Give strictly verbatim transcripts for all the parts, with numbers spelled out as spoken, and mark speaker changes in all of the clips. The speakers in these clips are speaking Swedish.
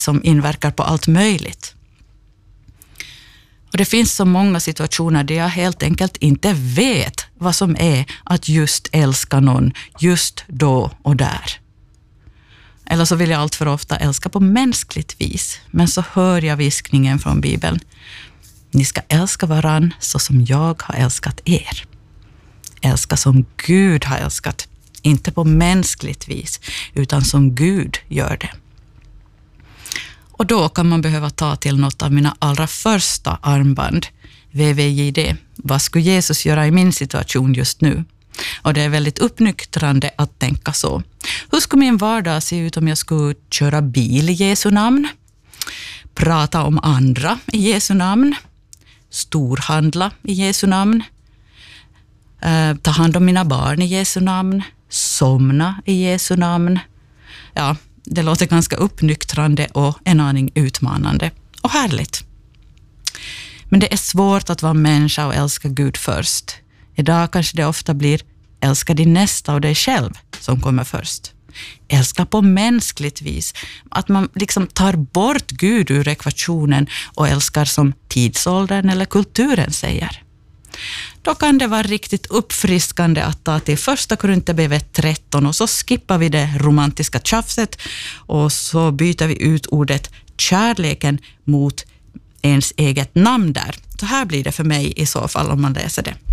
Speaker 1: som inverkar på allt möjligt. Och det finns så många situationer där jag helt enkelt inte vet vad som är att just älska någon just då och där. Eller så vill jag allt för ofta älska på mänskligt vis. Men så hör jag viskningen från Bibeln. Ni ska älska varann så som jag har älskat er. Älska som Gud har älskat. Inte på mänskligt vis, utan som Gud gör det. Och då kan man behöva ta till något av mina allra första armband. V V J D. Vad skulle Jesus göra i min situation just nu? Och det är väldigt uppnyktrande att tänka så. Hur skulle min vardag se ut om jag skulle köra bil i Jesu namn? Prata om andra i Jesu namn? Storhandla i Jesu namn? Eh, ta hand om mina barn i Jesu namn? Somna i Jesu namn? Ja, det låter ganska uppnyktrande och en aning utmanande. Och härligt. Men det är svårt att vara människa och älska Gud först. Idag kanske det ofta blir älska din nästa och dig själv som kommer först. Älska på mänskligt vis. Att man liksom tar bort Gud ur ekvationen och älskar som tidsåldern eller kulturen säger. Då kan det vara riktigt uppfriskande att ta till första Korinthierbrevet tretton och så skippar vi det romantiska tjafset och så byter vi ut ordet kärleken mot ens eget namn där. Så här blir det för mig i så fall om man läser det.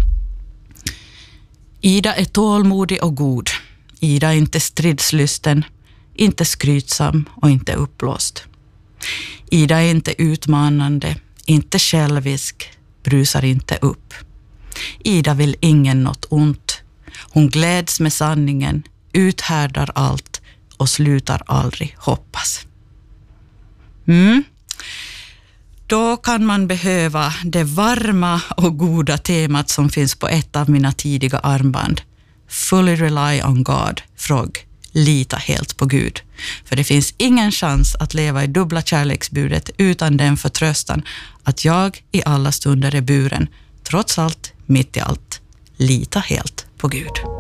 Speaker 1: Ida är tålmodig och god. Ida är inte stridslysten, inte skrytsam och inte uppblåst. Ida är inte utmanande, inte självisk, brusar inte upp. Ida vill ingen något ont. Hon gläds med sanningen, uthärdar allt och slutar aldrig hoppas. Mm. Då kan man behöva det varma och goda temat som finns på ett av mina tidiga armband. Fully rely on God, frog. Lita helt på Gud. För det finns ingen chans att leva i dubbla kärleksbudet utan den förtröstan att jag i alla stunder är buren. Trots allt, mitt i allt, lita helt på Gud.